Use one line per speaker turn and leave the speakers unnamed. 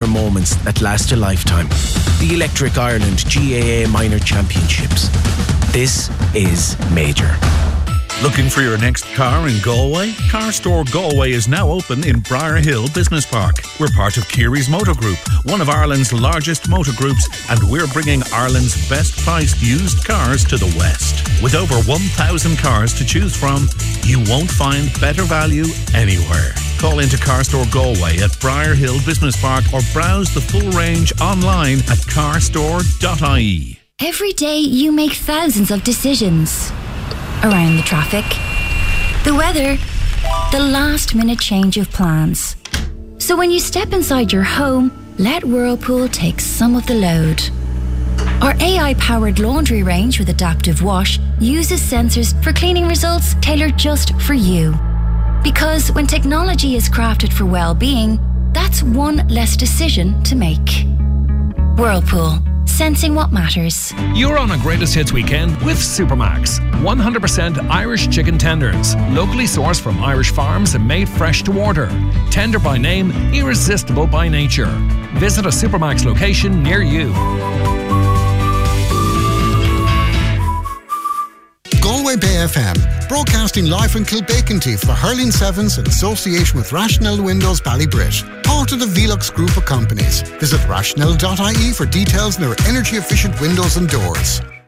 moments that last a lifetime. The Electric Ireland GAA Minor Championships. This is major.
Looking for your next car in Galway? Car Store Galway is now open in Briar Hill Business Park. We're part of Keary's Motor Group, one of Ireland's largest motor groups, and we're bringing Ireland's best priced used cars to the West. With over 1,000 cars to choose from, you won't find better value anywhere. Call into Car Store Galway at Briar Hill Business Park or browse the full range online at carstore.ie.
Every day you make thousands of decisions. Around the traffic, the weather, the last-minute change of plans. So when you step inside your home, let Whirlpool take some of the load. Our AI-powered laundry range with adaptive wash uses sensors for cleaning results tailored just for you. Because when technology is crafted for well-being, that's one less decision to make. Whirlpool. Sensing what matters.
You're on a Greatest Hits weekend with Supermax. 100% Irish chicken tenders. Locally sourced from Irish farms and made fresh to order. Tender by name, irresistible by nature. Visit a Supermax location near you.
Galway Bay FM, broadcasting live from Kilbeakenty for Hurling Sevens in association with Rationale Windows Ballybrit, part of the Velux group of companies. Visit rationale.ie for details on their energy efficient windows and doors.